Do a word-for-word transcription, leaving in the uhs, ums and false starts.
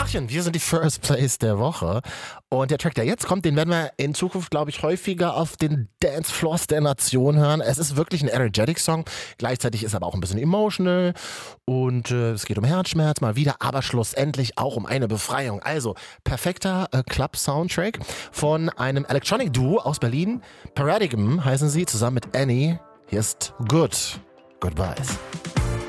Tachchen, wir sind die First Place der Woche. Und der Track, der jetzt kommt, den werden wir in Zukunft, glaube ich, häufiger auf den Dancefloors der Nation hören. Es ist wirklich ein Energetic-Song. Gleichzeitig ist aber auch ein bisschen emotional. Und äh, es geht um Herzschmerz mal wieder, aber schlussendlich auch um eine Befreiung. Also, perfekter äh, Club-Soundtrack von einem Electronic-Duo aus Berlin. Paradigm heißen sie, zusammen mit Annie. Hier ist Good Goodbyes.